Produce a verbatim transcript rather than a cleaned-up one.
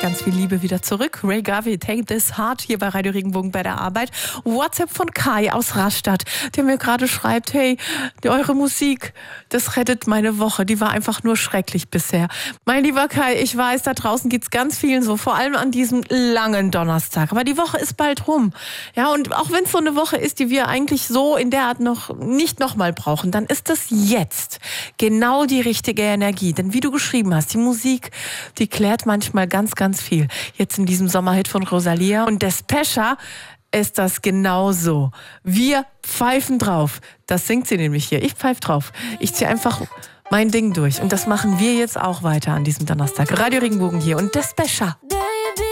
Ganz viel Liebe wieder zurück. Ray Garvey, Take This Heart hier bei Radio Regenbogen bei der Arbeit. WhatsApp von Kai aus Rastatt, der mir gerade schreibt, hey, eure Musik, das rettet meine Woche. Die war einfach nur schrecklich bisher. Mein lieber Kai, ich weiß, da draußen geht's ganz vielen so, vor allem an diesem langen Donnerstag. Aber die Woche ist bald rum. Ja, und auch wenn es so eine Woche ist, die wir eigentlich so in der Art noch nicht nochmal brauchen, dann ist das jetzt genau die richtige Energie. Denn wie du geschrieben hast, die Musik, die klärt manchmal ganz, ganz viel. Jetzt in diesem Sommerhit von Rosalia und Despesha ist das genauso. Wir pfeifen drauf. Das singt sie nämlich hier. Ich pfeife drauf. Ich ziehe einfach mein Ding durch. Und das machen wir jetzt auch weiter an diesem Donnerstag. Radio Regenbogen hier und Despesha.